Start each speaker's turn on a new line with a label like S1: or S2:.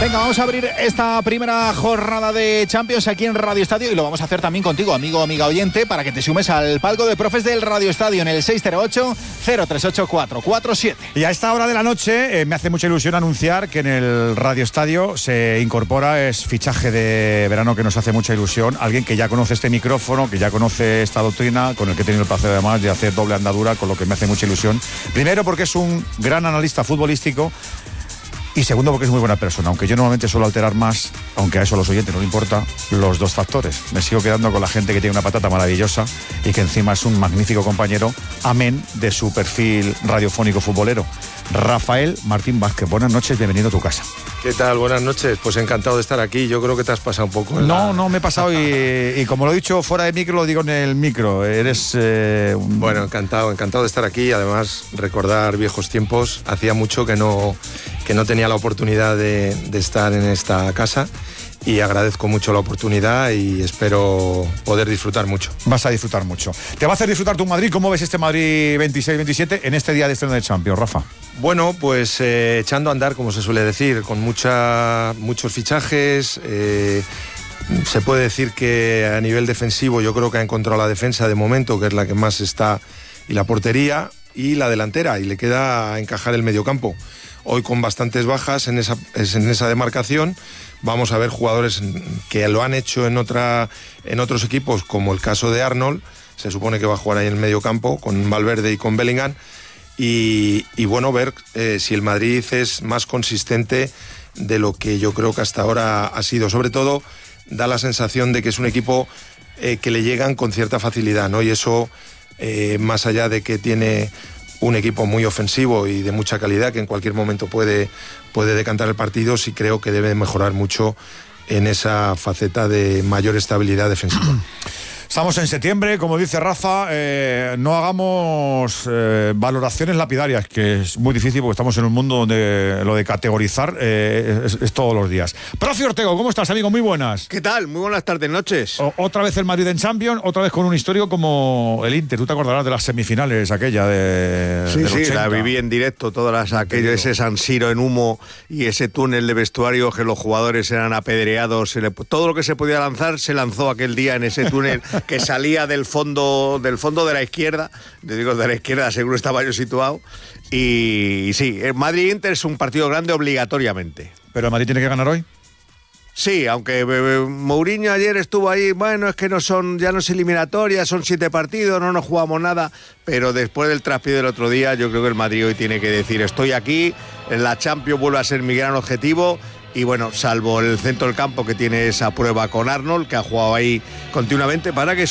S1: Venga, vamos a abrir esta primera jornada de Champions aquí en Radio Estadio y lo vamos a hacer también contigo, amigo o amiga oyente, para que te sumes al palco de profes del Radio Estadio en el 608-038-447.
S2: Y a esta hora de la noche me hace mucha ilusión anunciar que en el Radio Estadio se incorpora, es fichaje de verano que nos hace mucha ilusión, alguien que ya conoce este micrófono, que ya conoce esta doctrina, con el que he tenido el placer además de hacer doble andadura, con lo que me hace mucha ilusión. Primero porque es un gran analista futbolístico. Y segundo, porque es muy buena persona, aunque yo normalmente suelo alterar más, aunque a eso a los oyentes no le importa, los dos factores. Me sigo quedando con la gente que tiene una patata maravillosa y que encima es un magnífico compañero, amén de su perfil radiofónico futbolero. Rafael Martín Vázquez, buenas noches, bienvenido a tu casa.
S3: ¿Qué tal? Buenas noches, pues encantado de estar aquí. Yo creo que te has pasado un poco.
S2: No me he pasado y como lo he dicho fuera de micro, lo digo en el micro. Eres
S3: Bueno, encantado de estar aquí. Además, recordar viejos tiempos. Hacía mucho que no tenía la oportunidad de estar en esta casa y agradezco mucho la oportunidad y espero poder disfrutar mucho.
S2: Vas a disfrutar mucho. Te va a hacer disfrutar tu Madrid. ¿Cómo ves este Madrid 26-27 en este día de estreno de Champions, Rafa?
S3: Bueno, pues echando a andar, como se suele decir, con muchos fichajes. Se puede decir que a nivel defensivo yo creo que ha encontrado la defensa de momento, que es la que más está, y la portería y la delantera, y le queda encajar el mediocampo. Hoy con bastantes bajas en esa demarcación. Vamos a ver jugadores que lo han hecho en otros equipos, como el caso de Arnold. Se supone que va a jugar ahí en el mediocampo con Valverde y con Bellingham. Y bueno, ver si el Madrid es más consistente de lo que yo creo que hasta ahora ha sido. Sobre todo, da la sensación de que es un equipo que le llegan con cierta facilidad, ¿no? Y eso, más allá de que tiene un equipo muy ofensivo y de mucha calidad, que en cualquier momento puede decantar el partido, sí creo que debe mejorar mucho en esa faceta de mayor estabilidad defensiva.
S2: Estamos en septiembre, como dice Rafa, no hagamos valoraciones lapidarias, que es muy difícil porque estamos en un mundo donde lo de categorizar es todos los días. Profe Ortego, ¿cómo estás, amigo? Muy buenas.
S4: ¿Qué tal? Muy buenas tardes, noches.
S2: Otra vez el Madrid en Champions, otra vez con un histórico como el Inter. Tú te acordarás de las semifinales aquella del 80.
S4: La viví en directo, ese San Siro en humo y ese túnel de vestuario que los jugadores eran apedreados. Todo lo que se podía lanzar se lanzó aquel día en ese túnel que salía del fondo de la izquierda. Te digo, de la izquierda seguro estaba yo situado. Y sí, el Madrid-Inter es un partido grande obligatoriamente.
S2: ¿Pero el Madrid tiene que ganar hoy?
S4: Sí, aunque Mourinho ayer estuvo ahí, bueno, es que ya no es eliminatoria, son 7 partidos, no nos jugamos nada, pero después del traspié del otro día, yo creo que el Madrid hoy tiene que decir, estoy aquí, en la Champions vuelve a ser mi gran objetivo. Y bueno, salvo el centro del campo que tiene esa prueba con Arnold, que ha jugado ahí continuamente, para que